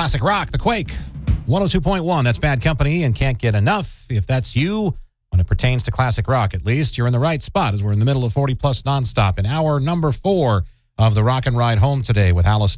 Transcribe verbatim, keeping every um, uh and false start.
Classic rock, The Quake, one oh two point one. That's Bad Company and Can't Get Enough. If that's you, when it pertains to classic rock, at least, you're in the right spot as we're in the middle of forty plus nonstop in hour number four of the Rock and Ride Home today with Alice.